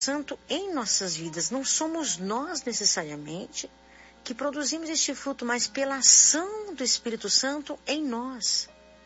Santo em nossas vidas. Não somos nós necessariamente que produzimos este fruto, mas pela ação do Espírito Santo em nós.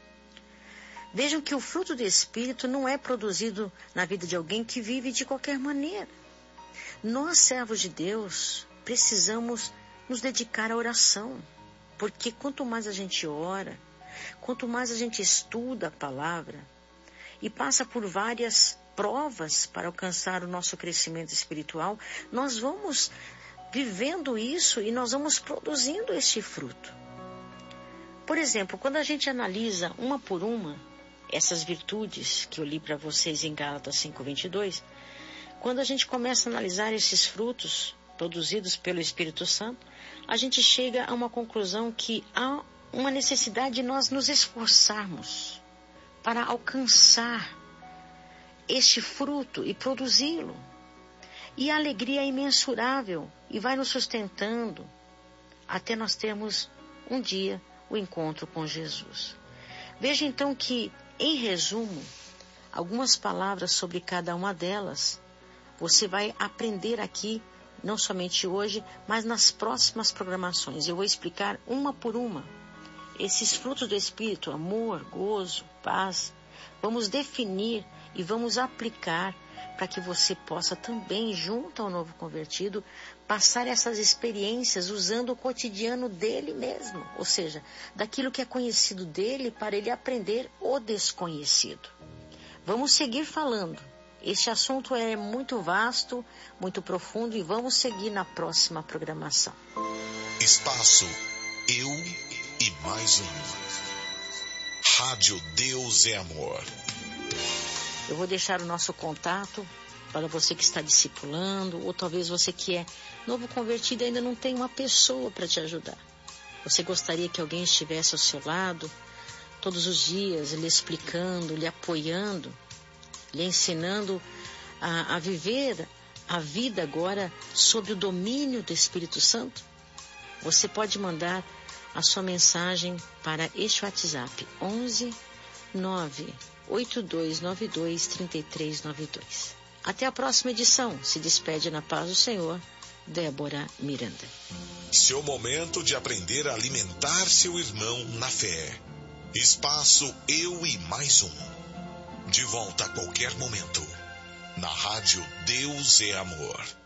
Vejam que o fruto do Espírito não é produzido na vida de alguém que vive de qualquer maneira. Nós, servos de Deus, precisamos nos dedicar à oração, porque quanto mais a gente ora, quanto mais a gente estuda a palavra e passa por várias provas para alcançar o nosso crescimento espiritual, nós vamos vivendo isso e nós vamos produzindo este fruto. Por exemplo, quando a gente analisa uma por uma essas virtudes que eu li para vocês em Gálatas 5:22, quando a gente começa a analisar esses frutos produzidos pelo Espírito Santo, a gente chega a uma conclusão que há uma necessidade de nós nos esforçarmos para alcançar este fruto e produzi-lo. E a alegria é imensurável e vai nos sustentando até nós termos um dia o encontro com Jesus. Veja então que, em resumo, algumas palavras sobre cada uma delas você vai aprender aqui, não somente hoje, mas nas próximas programações. Eu vou explicar uma por uma esses frutos do Espírito: amor, gozo, paz. Vamos definir e vamos aplicar para que você possa também, junto ao novo convertido, passar essas experiências usando o cotidiano dele mesmo, ou seja, daquilo que é conhecido dele, para ele aprender o desconhecido. Vamos seguir falando. Este assunto é muito vasto, muito profundo, e vamos seguir na próxima programação. Espaço Eu e Mais Um. Rádio Deus é Amor. Eu vou deixar o nosso contato para você que está discipulando, ou talvez você que é novo convertido e ainda não tem uma pessoa para te ajudar. Você gostaria que alguém estivesse ao seu lado, todos os dias, lhe explicando, lhe apoiando, lhe ensinando a viver a vida agora sob o domínio do Espírito Santo? Você pode mandar a sua mensagem para este WhatsApp: 11 98292 3392. Até a próxima edição. Se despede na paz do Senhor, Débora Miranda. Seu momento de aprender a alimentar seu irmão na fé. Espaço Eu e Mais Um. De volta a qualquer momento. Na Rádio Deus é Amor.